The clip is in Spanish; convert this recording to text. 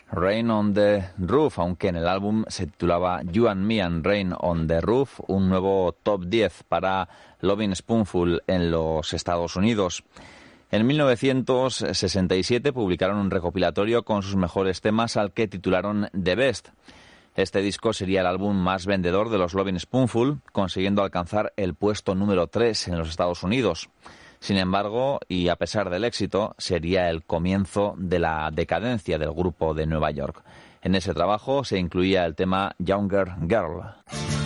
Rain on the Roof, aunque en el álbum se titulaba You and Me and Rain on the Roof, un nuevo top 10 para Lovin' Spoonful en los Estados Unidos. En 1967 publicaron un recopilatorio con sus mejores temas al que titularon The Best. Este disco sería el álbum más vendedor de los Lovin' Spoonful, consiguiendo alcanzar el puesto número 3 en los Estados Unidos. Sin embargo, y a pesar del éxito, sería el comienzo de la decadencia del grupo de Nueva York. En ese trabajo se incluía el tema Younger Girl.